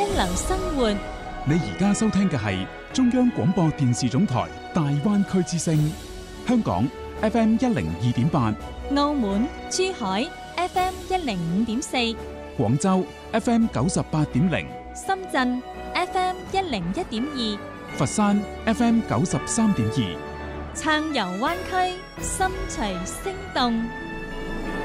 優良生活。 你而家收聽嘅係中央廣播電視總台大灣區之聲，香港 FM102.8， 澳門、珠海 FM105.4， 廣州 FM98.0， 深圳 FM101.2， 佛山 FM93.2， 撐遊灣區，心隨聲動。